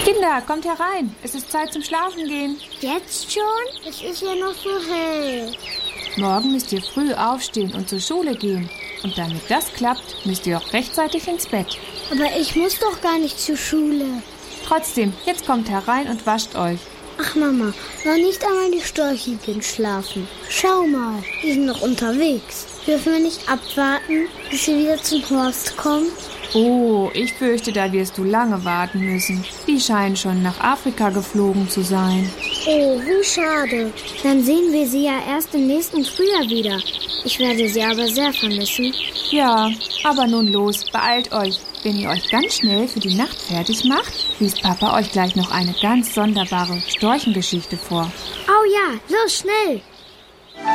Kinder, kommt herein. Es ist Zeit zum Schlafen gehen. Jetzt schon? Es ist ja noch so hell. Morgen müsst ihr früh aufstehen und zur Schule gehen. Und damit das klappt, müsst ihr auch rechtzeitig ins Bett. Aber ich muss doch gar nicht zur Schule. Trotzdem, jetzt kommt herein und wascht euch. Ach Mama, noch nicht einmal die Störche gehen schlafen. Schau mal, die sind noch unterwegs. Dürfen wir nicht abwarten, bis sie wieder zum Horst kommen? Oh, ich fürchte, da wirst du lange warten müssen. Die scheinen schon nach Afrika geflogen zu sein. Oh, wie schade. Dann sehen wir sie ja erst im nächsten Frühjahr wieder. Ich werde sie aber sehr vermissen. Ja, aber nun los, beeilt euch. Wenn ihr euch ganz schnell für die Nacht fertig macht, liest Papa euch gleich noch eine ganz sonderbare Storchengeschichte vor. Oh ja, los, schnell!